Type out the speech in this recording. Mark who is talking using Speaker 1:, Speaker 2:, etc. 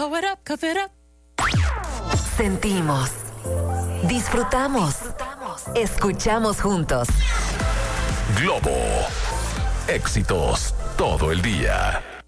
Speaker 1: Power up, cup it up.
Speaker 2: Sentimos, disfrutamos, escuchamos juntos.
Speaker 3: Globo. Éxitos todo el día.